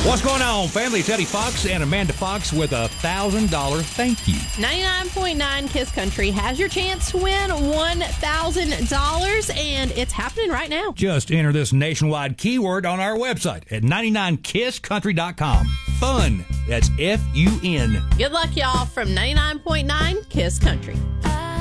What's going on, family? It's Eddie Fox and Amanda Fox with a $1,000 thank you. 99.9 Kiss Country has your chance to win $1,000, and it's happening right now. Just enter this nationwide keyword on our website at 99kisscountry.com. Fun. That's Fun. Good luck, y'all, from 99.9 Kiss Country.